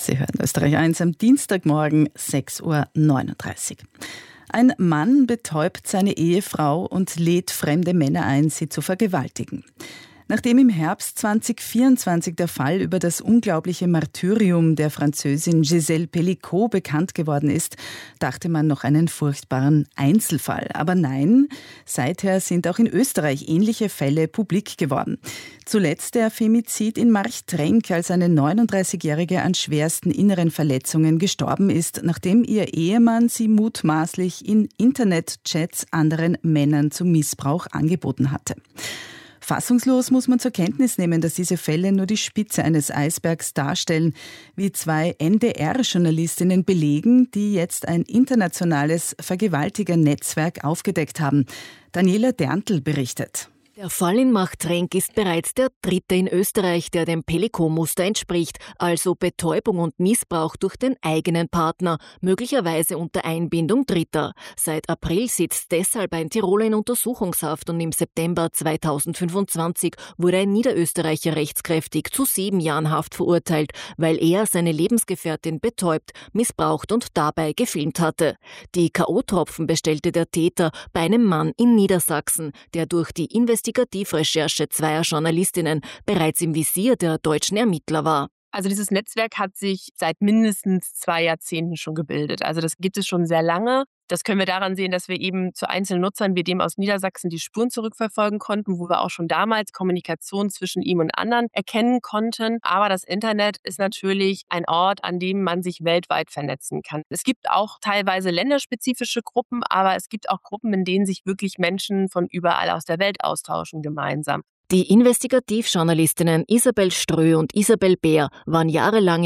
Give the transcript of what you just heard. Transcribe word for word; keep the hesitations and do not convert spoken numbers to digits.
Sie hören Österreich eins am Dienstagmorgen sechs Uhr neununddreißig. Ein Mann betäubt seine Ehefrau und lädt fremde Männer ein, sie zu vergewaltigen. Nachdem im Herbst zwanzig vierundzwanzig der Fall über das unglaubliche Martyrium der Französin Gisèle Pelicot bekannt geworden ist, dachte man noch einen furchtbaren Einzelfall. Aber nein, seither sind auch in Österreich ähnliche Fälle publik geworden. Zuletzt der Femizid in Marchtrenk, als eine neununddreißigjährige an schwersten inneren Verletzungen gestorben ist, nachdem ihr Ehemann sie mutmaßlich in Internetchats anderen Männern zum Missbrauch angeboten hatte. Fassungslos muss man zur Kenntnis nehmen, dass diese Fälle nur die Spitze eines Eisbergs darstellen, wie zwei N D R-Journalistinnen belegen, die jetzt ein internationales Vergewaltigernetzwerk aufgedeckt haben. Daniela Derntl berichtet. Der Fall in Marchtrenk ist bereits der dritte in Österreich, der dem Pelicot-Muster entspricht, also Betäubung und Missbrauch durch den eigenen Partner, möglicherweise unter Einbindung Dritter. Seit April sitzt deshalb ein Tiroler in Untersuchungshaft und im September zweitausendfünfundzwanzig wurde ein Niederösterreicher rechtskräftig zu sieben Jahren Haft verurteilt, weil er seine Lebensgefährtin betäubt, missbraucht und dabei gefilmt hatte. Die K O-Tropfen bestellte der Täter bei einem Mann in Niedersachsen, der durch die Investigativrecherche zweier Journalistinnen bereits im Visier der deutschen Ermittler war. Also dieses Netzwerk hat sich seit mindestens zwei Jahrzehnten schon gebildet. Also das gibt es schon sehr lange. Das können wir daran sehen, dass wir eben zu einzelnen Nutzern wie dem aus Niedersachsen die Spuren zurückverfolgen konnten, wo wir auch schon damals Kommunikation zwischen ihm und anderen erkennen konnten. Aber das Internet ist natürlich ein Ort, an dem man sich weltweit vernetzen kann. Es gibt auch teilweise länderspezifische Gruppen, aber es gibt auch Gruppen, in denen sich wirklich Menschen von überall aus der Welt austauschen gemeinsam. Die Investigativjournalistinnen Isabel Strö und Isabel Bär waren jahrelang